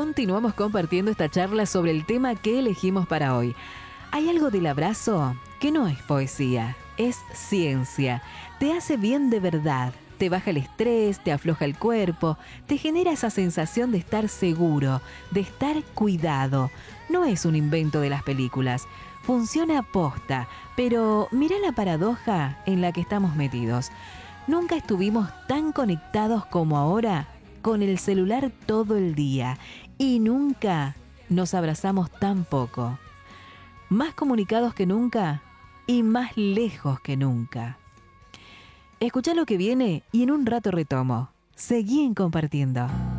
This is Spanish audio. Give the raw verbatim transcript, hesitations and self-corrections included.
continuamos compartiendo esta charla sobre el tema que elegimos para hoy. Hay algo del abrazo que no es poesía, es ciencia. Te hace bien de verdad, te baja el estrés, te afloja el cuerpo, te genera esa sensación de estar seguro, de estar cuidado. No es un invento de las películas, funciona posta, pero mirá la paradoja en la que estamos metidos. Nunca estuvimos tan conectados como ahora con el celular todo el día y nunca nos abrazamos tan poco. Más comunicados que nunca y más lejos que nunca. Escuchá lo que viene y en un rato retomo. Seguí en Compartiendo.